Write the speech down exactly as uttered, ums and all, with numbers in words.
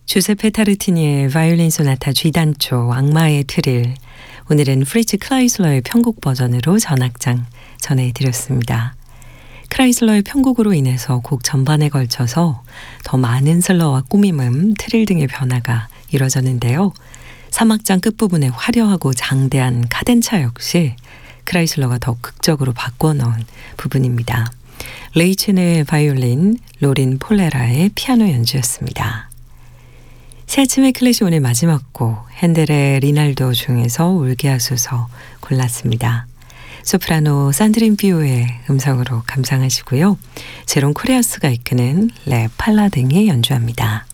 주세페 타르티니의 바이올린 소나타 G단조 악마의 트릴, 오늘은 프리츠 크라이슬러의 편곡 버전으로 전악장 전해드렸습니다. 크라이슬러의 편곡으로 인해서 곡 전반에 걸쳐서 더 많은 슬러와 꾸밈음, 트릴 등의 변화가 이뤄졌는데요. 삼 악장 끝부분의 화려하고 장대한 카덴차 역시 크라이슬러가 더 극적으로 바꿔넣은 부분입니다. 레이첸의 바이올린, 로린 폴레라의 피아노 연주였습니다. 새 아침의 클래식 오늘 마지막 곡 핸델의 리날도 중에서 울게 하소서 골랐습니다. 소프라노 산드린 피오의 음성으로 감상하시고요. 제롬 코레아스가 이끄는 레 팔라딩이 연주합니다.